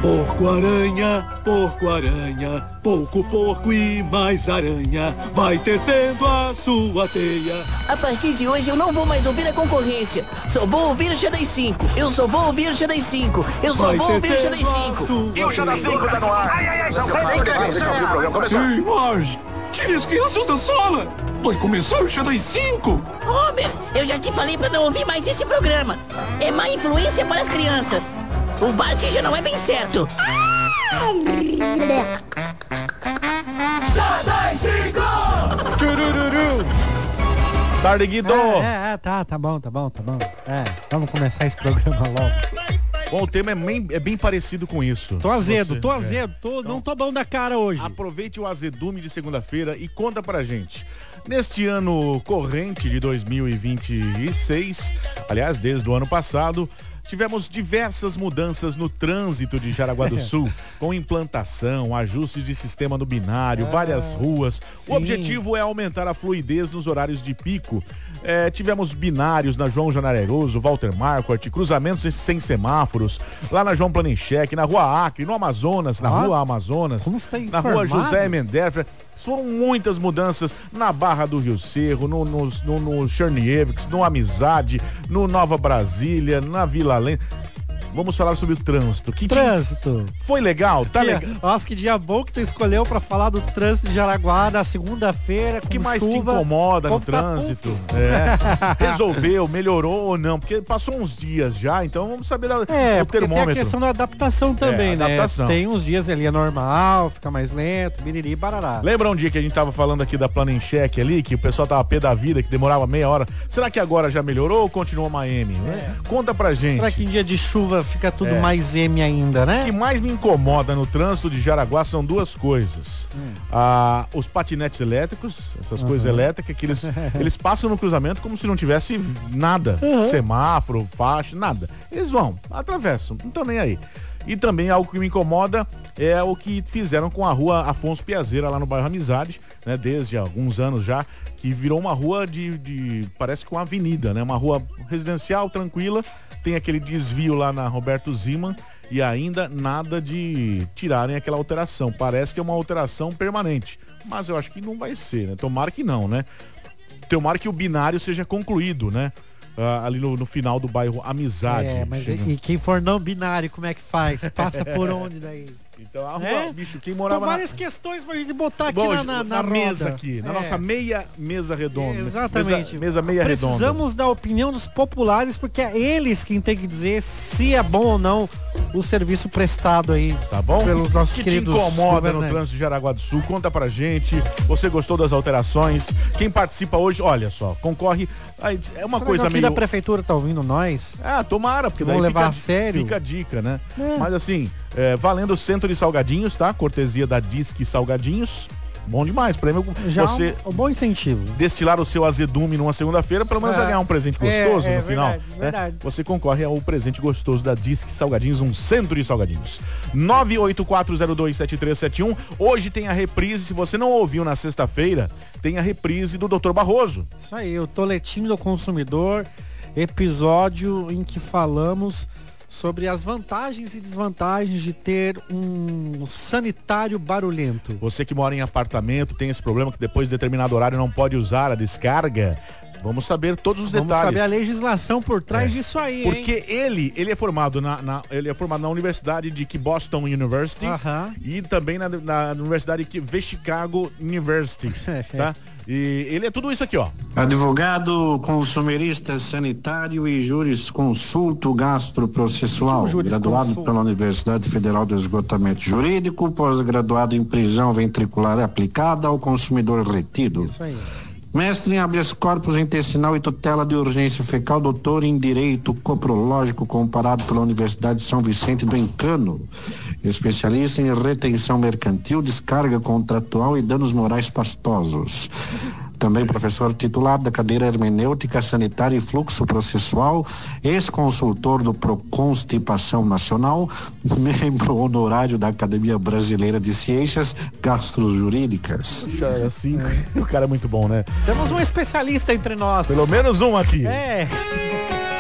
porco aranha, pouco porco e mais aranha, vai tecendo a sua teia. A partir de hoje eu não vou mais ouvir a concorrência. Só vou ouvir o Xadrez 5. Eu só vou ouvir o Xadrez 5. Eu só vou ouvir o Xadrez 5. E o Xadrez 5 tá no ar. Ai, já sai daí, deixa eu ouvir o programa começar. Ei, Marge, tire as crianças da sala. Vai começar o Xadrez 5. Homer, eu já te falei pra não ouvir mais esse programa. É má influência para as crianças. O Bart já não é bem certo. Xadrez 5! Tarde, Guido. Tá bom. Vamos começar esse programa logo. Bom, o tema é bem parecido com isso. Tô azedo, não tô bom da cara hoje. Aproveite o azedume de segunda-feira e conta pra gente. Neste ano corrente de 2026, aliás, desde o ano passado, tivemos diversas mudanças no trânsito de Jaraguá do Sul, com implantação, ajuste de sistema no binário, várias ruas. Sim. O objetivo é aumentar a fluidez nos horários de pico. Tivemos binários na João Janareroso, Walter Marquardt, cruzamentos sem semáforos, lá na João Planencheck, na Rua Acre, no Amazonas, na Rua Amazonas, como você tá na Rua informado? José Menderfer. Foram muitas mudanças na Barra do Rio Cerro, no Chernievix, no Amizade, no Nova Brasília, na Vila Lenta. Vamos falar sobre o trânsito. Trânsito. Foi legal? Tá legal. Nossa, que dia bom que tu escolheu pra falar do trânsito de Jaraguá na segunda-feira. O que mais chuva, te incomoda no tá trânsito? Resolveu, melhorou ou não? Porque passou uns dias já, então vamos saber o termômetro. Tem a questão da adaptação também, né? Adaptação. Tem uns dias ali é normal, fica mais lento, biriri, barará. Lembra um dia que a gente tava falando aqui da Planencheck ali, que o pessoal tava pé da vida, que demorava meia hora? Será que agora já melhorou ou continua uma M? Conta pra gente. Será que em dia de chuva fica tudo mais M ainda, né? O que mais me incomoda no trânsito de Jaraguá são duas coisas. Os patinetes elétricos, essas coisas elétricas, que eles passam no cruzamento como se não tivesse nada. Semáforo, faixa, nada. Eles vão, atravessam, não estão nem aí. E também algo que me incomoda é o que fizeram com a rua Afonso Piazeira, lá no bairro Amizade, né? Desde alguns anos já, que virou uma rua parece que uma avenida, né? Uma rua residencial, tranquila. Tem aquele desvio lá na Roberto Ziman e ainda nada de tirarem aquela alteração. Parece que é uma alteração permanente, mas eu acho que não vai ser, né? Tomara que não, né? Tomara que o binário seja concluído, né? Ali no final do bairro Amizade. Mas e quem for não binário, como é que faz? Passa por onde daí? Então, a rua, bicho, quem morava São várias questões pra gente botar aqui na mesa roda. aqui, na nossa meia mesa redonda. Exatamente. Mesa meia redonda. Precisamos da opinião dos populares, porque é eles quem tem que dizer se é bom ou não o serviço prestado aí, tá bom? Pelos nossos que queridos te incomoda no governantes. trânsito de Jaraguá do Sul? Conta pra gente. Você gostou das alterações? Quem participa hoje, olha só, concorre. É uma Será coisa que meio... da prefeitura tá ouvindo nós? Tomara, porque daí vamos levar a sério. Fica a dica, né? Mas assim, valendo o centro de salgadinhos, tá? Cortesia da Disque Salgadinhos. Bom demais, prêmio. Já você um bom incentivo. Destilar o seu azedume numa segunda-feira, pelo menos vai ganhar um presente gostoso no final. Verdade. Você concorre ao presente gostoso da Disque Salgadinhos, um centro de salgadinhos. 984027371. Hoje tem a reprise, se você não ouviu na sexta-feira, tem a reprise do Dr. Barroso. Isso aí, o Toletinho do Consumidor, episódio em que falamos sobre as vantagens e desvantagens de ter um sanitário barulhento. Você que mora em apartamento, tem esse problema que depois de determinado horário não pode usar a descarga. Vamos saber todos os detalhes. Vamos saber a legislação por trás disso aí, porque ele é formado na Universidade de Boston University e também na Universidade de Chicago University, tá? E ele é tudo isso aqui, ó. Advogado, consumerista sanitário e jurisconsulto gastroprocessual, graduado pela Universidade Federal do Esgotamento Jurídico, pós-graduado em prisão ventricular aplicada ao consumidor retido. Isso aí. Mestre em habeas corpus intestinal e tutela de urgência fecal, doutor em direito coprológico comparado pela Universidade de São Vicente do Encano, especialista em retenção mercantil, descarga contratual e danos morais pastosos. Também professor titular da cadeira hermenêutica sanitária e fluxo processual, ex-consultor do Proconstipação Nacional, membro honorário da Academia Brasileira de Ciências Gastrojurídicas. O cara é muito bom, né? Temos um especialista entre nós. Pelo menos um aqui.